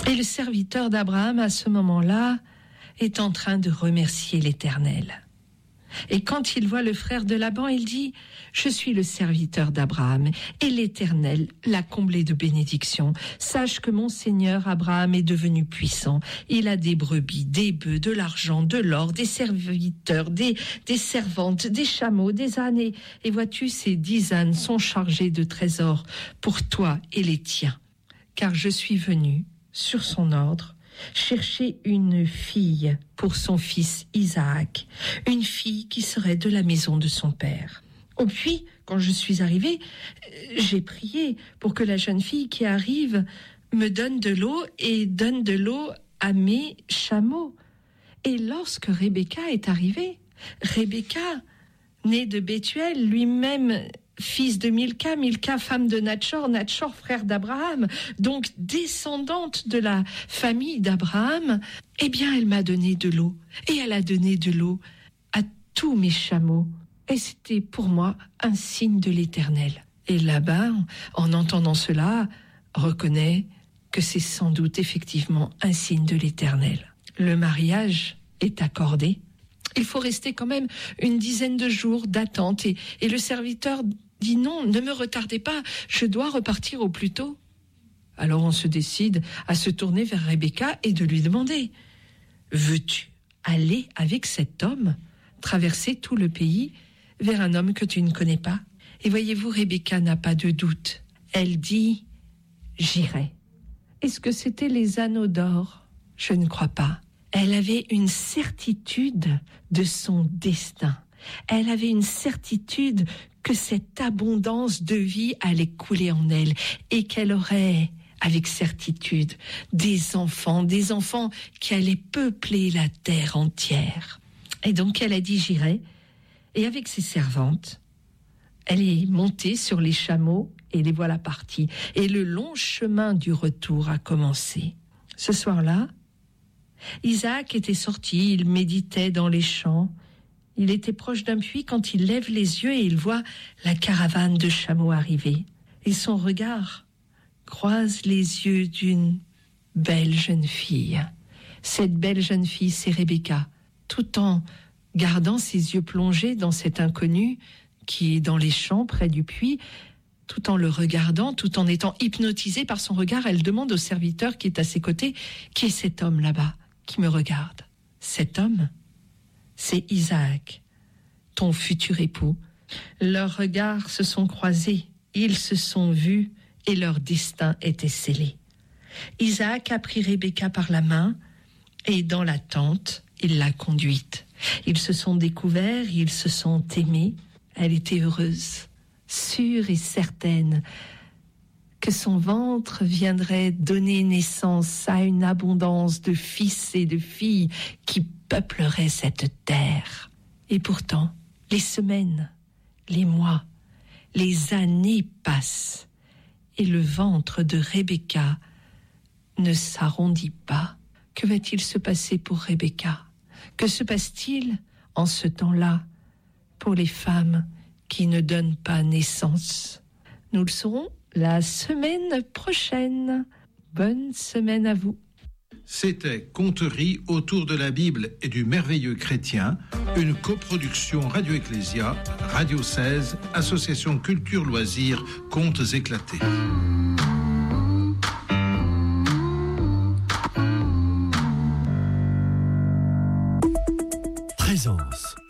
Et le serviteur d'Abraham, à ce moment-là, est en train de remercier l'Éternel. Et quand il voit le frère de Laban, il dit « Je suis le serviteur d'Abraham, et l'Éternel l'a comblé de bénédictions. Sache que mon Seigneur Abraham est devenu puissant. Il a des brebis, des bœufs, de l'argent, de l'or, des serviteurs, des servantes, des chameaux, des ânes. Et vois-tu, ces 10 ânes sont chargés de trésors pour toi et les tiens. Car je suis venu, sur son ordre, chercher une fille pour son fils Isaac, une fille qui serait de la maison de son père. Oh, puis, quand je suis arrivée, j'ai prié pour que la jeune fille qui arrive me donne de l'eau et donne de l'eau à mes chameaux. Et lorsque Rebecca est arrivée, Rebecca, née de Bethuel, lui-même fils de Milca, Milca femme de Natchor, Natchor frère d'Abraham, donc descendante de la famille d'Abraham, eh bien elle m'a donné de l'eau, et elle a donné de l'eau à tous mes chameaux, et c'était pour moi un signe de l'Éternel. Et Laban, en entendant cela, reconnaît que c'est sans doute effectivement un signe de l'Éternel. Le mariage est accordé. Il faut rester quand même une dizaine de jours d'attente, et le serviteur dit non, ne me retardez pas, je dois repartir au plus tôt. Alors on se décide à se tourner vers Rebecca et de lui demander « Veux-tu aller avec cet homme, traverser tout le pays vers un homme que tu ne connais pas ?» Et voyez-vous, Rebecca n'a pas de doute. Elle dit « J'irai ». Est-ce que c'était les anneaux d'or ? Je ne crois pas. Elle avait une certitude de son destin. Elle avait une certitude que cette abondance de vie allait couler en elle et qu'elle aurait, avec certitude, des enfants qui allaient peupler la terre entière. Et donc elle a dit « J'irai ». Et avec ses servantes, elle est montée sur les chameaux et les voilà partis. Et le long chemin du retour a commencé. Ce soir-là, Isaac était sorti, il méditait dans les champs. Il était proche d'un puits quand il lève les yeux et il voit la caravane de chameaux arriver. Et son regard croise les yeux d'une belle jeune fille. Cette belle jeune fille, c'est Rebecca. Tout en gardant ses yeux plongés dans cet inconnu qui est dans les champs près du puits, tout en le regardant, tout en étant hypnotisée par son regard, elle demande au serviteur qui est à ses côtés « Qui est cet homme là-bas qui me regarde ?» Cet homme, c'est Isaac, ton futur époux. Leurs regards se sont croisés, ils se sont vus et leur destin était scellé. Isaac a pris Rebecca par la main et dans la tente, il l'a conduite. Ils se sont découverts, ils se sont aimés. Elle était heureuse, sûre et certaine que son ventre viendrait donner naissance à une abondance de fils et de filles qui peuplerait cette terre. Et pourtant, les semaines, les mois, les années passent et le ventre de Rebecca ne s'arrondit pas. Que va-t-il se passer pour Rebecca ? Que se passe-t-il en ce temps-là pour les femmes qui ne donnent pas naissance ? Nous le saurons la semaine prochaine. Bonne semaine à vous. C'était Conteries autour de la Bible et du merveilleux chrétien, une coproduction Radio Ecclésia, Radio 16, Association Culture Loisirs, Contes éclatés. Présence.